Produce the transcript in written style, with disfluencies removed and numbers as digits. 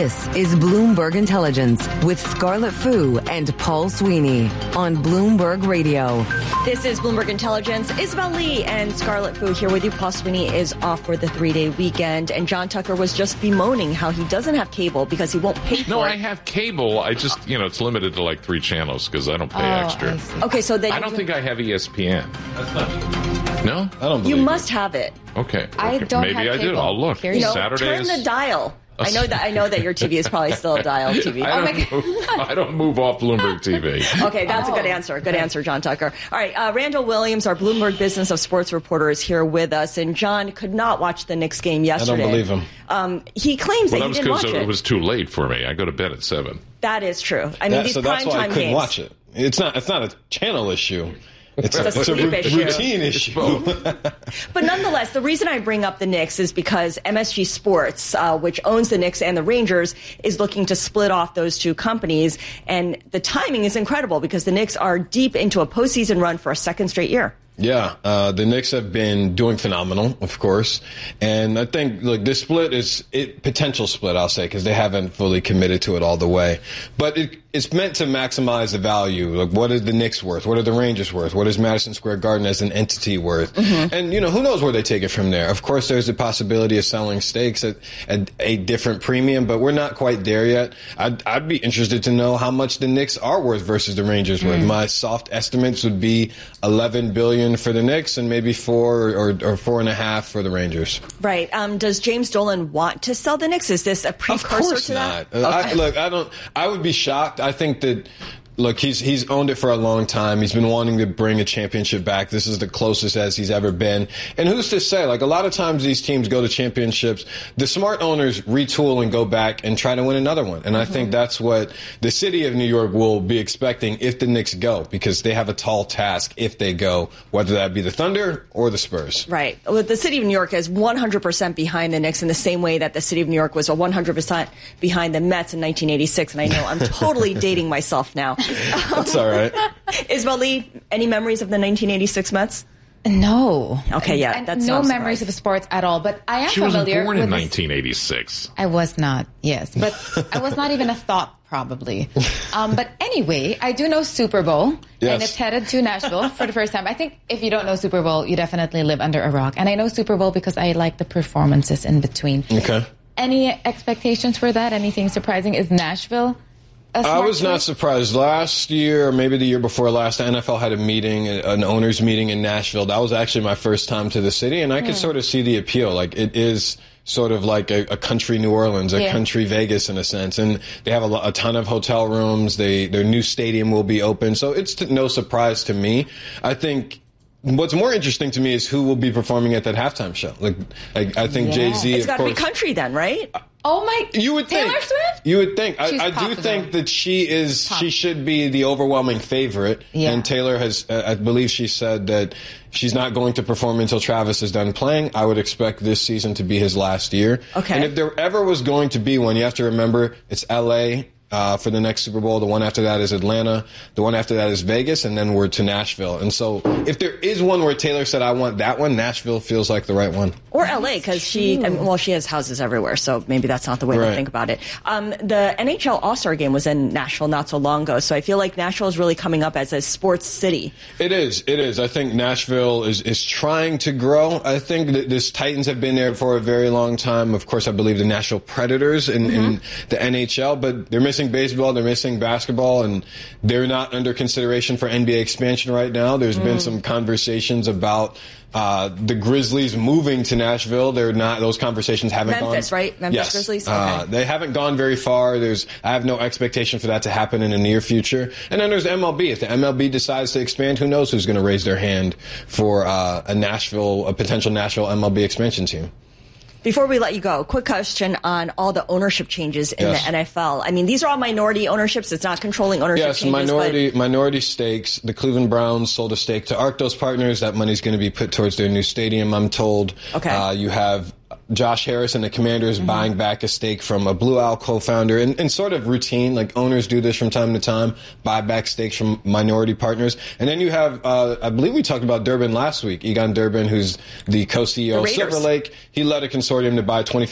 This is Bloomberg Intelligence with Scarlett Fu and Paul Sweeney on Bloomberg Radio. This is Bloomberg Intelligence. Isabel Lee and Scarlett Fu here with you. Paul Sweeney is off for the 3-day weekend, and John Tucker was just bemoaning how he doesn't have cable because he won't pay for it. No, I have cable. I just, it's limited to like 3 channels because I don't pay extra. Okay, so then I don't think I have ESPN. That's not true. No? I don't believe you must have it. Okay. I don't Maybe have I do. cable. I'll look. Saturdays. Turn the dial. I know that your TV is probably still a dial TV. I don't move off Bloomberg TV. Okay, that's a good answer. Good answer, John Tucker. All right, Randall Williams, our Bloomberg Business of Sports reporter, is here with us. And John could not watch the Knicks game yesterday. I don't believe him. He claims that he didn't watch it. It was too late for me. I go to bed at 7. That is true. I mean, these so that's why I couldn't games. watch it. It's not a channel issue. It's a sleep issue. routine issue. But nonetheless, the reason I bring up the Knicks is because MSG Sports, which owns the Knicks and the Rangers, is looking to split off those two companies. And the timing is incredible because the Knicks are deep into a postseason run for a second straight year. Yeah, the Knicks have been doing phenomenal, of course. And I think, look, this split is potential split, I'll say, because they haven't fully committed to it all the way. But it's meant to maximize the value. Like, what is the Knicks worth? What are the Rangers worth? What is Madison Square Garden as an entity worth? Mm-hmm. And, who knows where they take it from there? Of course, there's the possibility of selling stakes at a different premium, but we're not quite there yet. I'd be interested to know how much the Knicks are worth versus the Rangers worth. My soft estimates would be $11 billion for the Knicks and maybe 4 or 4.5 for the Rangers. Right. Does James Dolan want to sell the Knicks? Is this a precursor to that? Of course not. I would be shocked. I think that, look, he's owned it for a long time. He's been wanting to bring a championship back. This is the closest as he's ever been. And who's to say? Like, a lot of times these teams go to championships. The smart owners retool and go back and try to win another one. And I think that's what the city of New York will be expecting if the Knicks go, because they have a tall task if they go, whether that be the Thunder or the Spurs. Right. Well, the city of New York is 100% behind the Knicks in the same way that the city of New York was 100% behind the Mets in 1986. And I know I'm totally dating myself now. That's all right. Isabel Lee, any memories of the 1986 Mets? No. Okay, yeah. That's no memories of sports at all, but I am familiar born with in 1986. I was not, yes. But I was not even a thought, probably. But anyway, I do know Super Bowl. Yes. And it's headed to Nashville for the first time. I think if you don't know Super Bowl, you definitely live under a rock. And I know Super Bowl because I like the performances in between. Okay. Any expectations for that? Anything surprising? Is Nashville I was not surprised. Last year, or maybe the year before last, the NFL had a meeting, an owners meeting in Nashville. That was actually my first time to the city, and I could sort of see the appeal. Like, it is sort of like a country New Orleans, a country Vegas in a sense. And they have a ton of hotel rooms. Their new stadium will be open. So it's no surprise to me. I think what's more interesting to me is who will be performing at that halftime show. Like I think Jay-Z, it's got to be country then, right? Oh my! You would think. Taylor Swift? You would think. She's I do think that she should be the overwhelming favorite. Yeah. And Taylor has, I believe she said that she's not going to perform until Travis is done playing. I would expect this season to be his last year. Okay. And if there ever was going to be one, you have to remember it's L.A., for the next Super Bowl. The one after that is Atlanta. The one after that is Vegas, and then we're to Nashville. And so if there is one where Taylor said, I want that one, Nashville feels like the right one. Or L.A., because she has houses everywhere, so maybe that's not the way to think about it. The NHL All-Star Game was in Nashville not so long ago, so I feel like Nashville is really coming up as a sports city. It is. I think Nashville is trying to grow. I think that this Titans have been there for a very long time. Of course, I believe the Nashville Predators in the NHL, but they're missing baseball, they're missing basketball, and they're not under consideration for NBA expansion right now. There's been some conversations about the Grizzlies moving to Nashville. They're not; those conversations haven't gone. Memphis, right? Memphis Grizzlies. Okay. They haven't gone very far. I have no expectation for that to happen in the near future. And then there's MLB. If the MLB decides to expand, who knows who's going to raise their hand for a potential Nashville MLB expansion team. Before we let you go, quick question on all the ownership changes in the NFL. I mean, these are all minority ownerships. It's not controlling ownership changes. Minority stakes. The Cleveland Browns sold a stake to Arctos Partners. That money's going to be put towards their new stadium, I'm told. Okay. You have Josh Harris and the Commanders buying back a stake from a Blue Owl co-founder, and sort of routine, like owners do this from time to time, buy back stakes from minority partners. And then you have, I believe we talked about Durbin last week, Egon Durbin, who's the co-CEO of Silver Lake. He led a consortium to buy 25